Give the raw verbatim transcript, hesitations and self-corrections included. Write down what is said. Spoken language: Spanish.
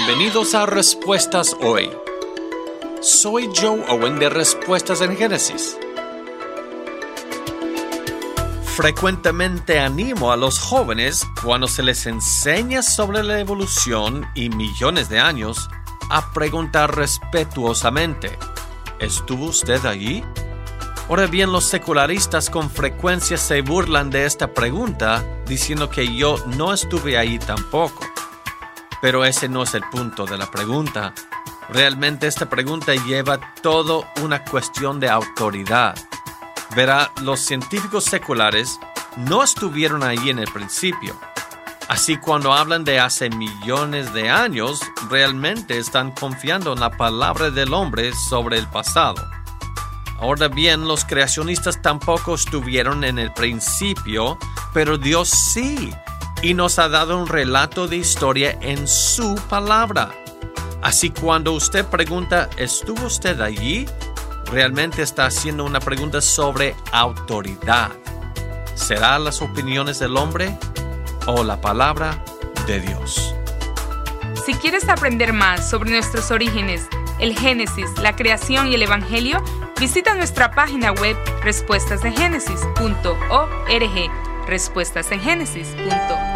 Bienvenidos a Respuestas Hoy. Soy Joe Owen de Respuestas en Génesis. Frecuentemente animo a los jóvenes, cuando se les enseña sobre la evolución y millones de años, a preguntar respetuosamente: ¿estuvo usted allí? Ahora bien, los secularistas con frecuencia se burlan de esta pregunta, diciendo que yo no estuve ahí tampoco. Pero ese no es el punto de la pregunta. Realmente esta pregunta lleva todo una cuestión de autoridad. Verá, los científicos seculares no estuvieron ahí en el principio. Así, cuando hablan de hace millones de años, realmente están confiando en la palabra del hombre sobre el pasado. Ahora bien, los creacionistas tampoco estuvieron en el principio, pero Dios sí, y nos ha dado un relato de historia en su palabra. Así, cuando usted pregunta, ¿estuvo usted allí?, realmente está haciendo una pregunta sobre autoridad. ¿Será las opiniones del hombre o la palabra de Dios? Si quieres aprender más sobre nuestros orígenes, el Génesis, la creación y el Evangelio, visita nuestra página web respuestas en génesis punto org, respuestas en génesis punto org.